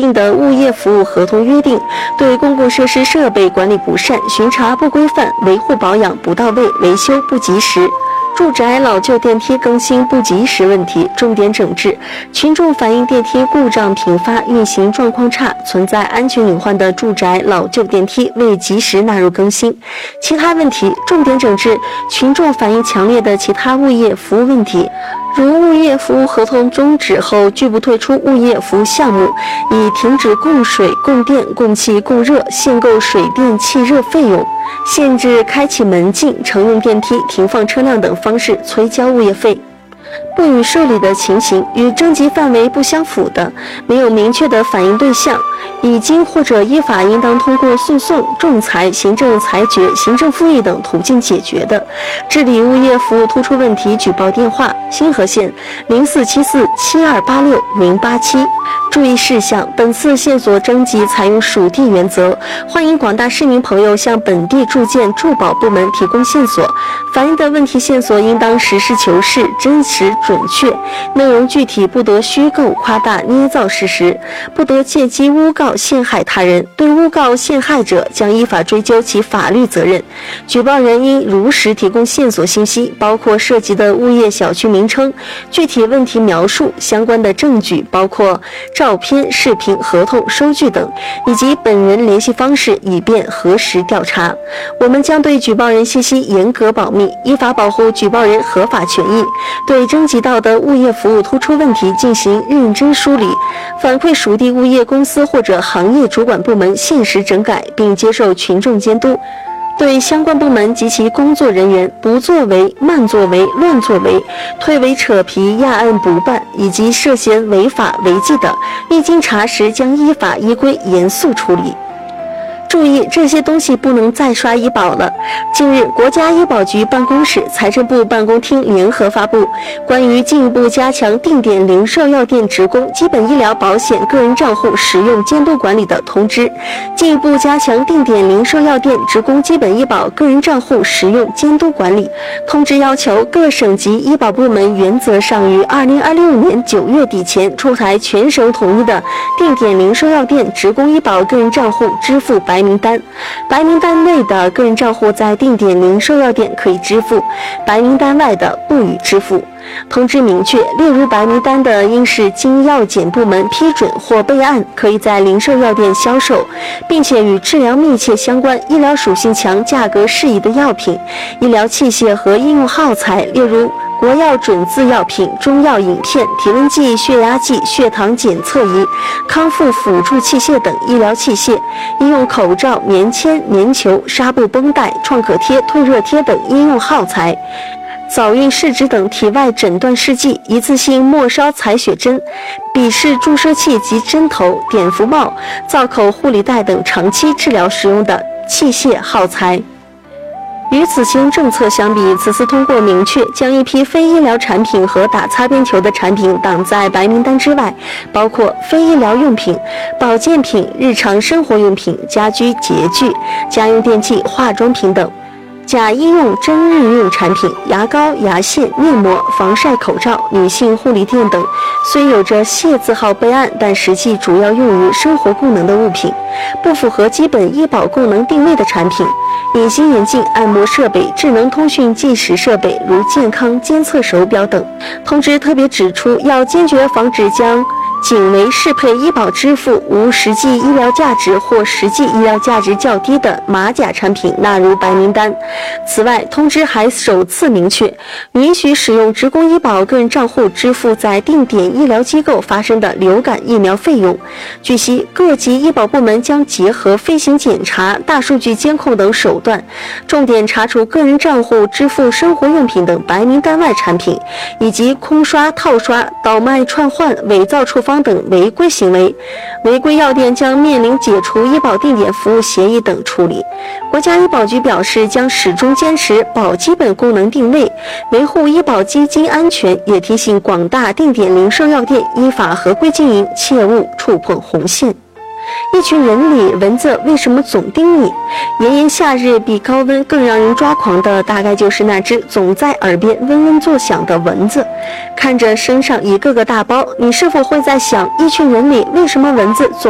定的物业服务合同约定，对公共设施设备管理不善、巡查不规范、维护保养不到位、维修不及时、住宅老旧电梯更新不及时问题重点整治，群众反映电梯故障频发、运行状况差，存在安全隐患的住宅老旧电梯未及时纳入更新。其他问题重点整治群众反映强烈的其他物业服务问题，如物业服务合同终止后拒不退出物业服务项目，以停止供水、供电、供气、供热、限购水电气热费用，限制开启门禁、乘用电梯、停放车辆等方式催交物业费。不予受理的情形，与征集范围不相符的，没有明确的反映对象，已经或者依法应当通过诉讼、仲裁、行政裁决、行政复议等途径解决的，治理物业服务突出问题举报电话：新河县04747286-087。注意事项：本次线索征集采用属地原则，欢迎广大市民朋友向本地住建住保部门提供线索，反映的问题线索应当实事求是、真实准确，内容具体，不得虚构、夸大、捏造事实，不得借机诬告陷害他人，对诬告陷害者将依法追究其法律责任。举报人应如实提供线索信息，包括涉及的物业小区名称、具体问题描述、相关的证据，包括照片、视频、合同、收据等，以及本人联系方式，以便核实调查。我们将对举报人信息严格保密，依法保护举报人合法权益，对征集到的物业服务突出问题进行认真梳理，反馈属地物业公司或者行业主管部门限时整改，并接受群众监督。对相关部门及其工作人员不作为、慢作为、乱作为、推诿扯皮、压案不办，以及涉嫌违法违纪的，一经查实将依法依规严肃处理。注意，这些东西不能再刷医保了。近日，国家医保局办公室、财政部办公厅联合发布关于进一步加强定点零售药店职工基本医疗保险个人账户使用监督管理的通知，进一步加强定点零售药店职工基本医保个人账户使用监督管理。通知要求各省级医保部门原则上于2026年9月底前出台全省统一的定点零售药店职工医保个人账户支付白名单，白名单内的个人账户在定点零售药店可以支付，白名单外的不予支付。通知明确，列入白名单的应是经药检部门批准或备案，可以在零售药店销售，并且与治疗密切相关、医疗属性强、价格适宜的药品、医疗器械和应用耗材，列如国药准字药品、中药饮片、体温计、血压计、血糖检测仪、康复辅助器械等医疗器械，医用口罩、棉签、棉球、纱布绷带、创可贴、退热贴等医用耗材，早孕试纸等体外诊断试剂、一次性末梢采血针、笔式注射器及针头、碘伏帽、造口护理带等长期治疗使用的器械耗材。与此前政策相比，此次通过明确将一批非医疗产品和打擦边球的产品挡在白名单之外，包括非医疗用品、保健品、日常生活用品、家居洁具、家用电器、化妆品等。假医用、真日用产品、牙膏、牙线、面膜、防晒口罩、女性护理垫等，虽有着谢字号备案，但实际主要用于生活功能的物品，不符合基本医保功能定位的产品，隐形眼镜、按摩设备、智能通讯计时设备，如健康监测手表等。通知特别指出，要坚决防止将仅为适配医保支付、无实际医疗价值或实际医疗价值较低的马甲产品纳入白名单。此外，通知还首次明确，允许使用职工医保个人账户支付在定点医疗机构发生的流感疫苗费用。据悉，各级医保部门将结合飞行检查、大数据监控等手段，重点查处个人账户支付生活用品等白名单外产品，以及空刷、套刷、倒卖、串换、伪造处方等违规行为。违规药店将面临解除医保定点服务协议等处理。国家医保局表示，将始终坚持保基本功能定位，维护医保基金安全，也提醒广大定点零售药店依法合规经营，切勿触碰红线。一群人里，蚊子为什么总叮你？炎炎夏日比高温更让人抓狂的，大概就是那只总在耳边嗡嗡作响的蚊子。看着身上一个个大包，你是否会在想，一群人里为什么蚊子总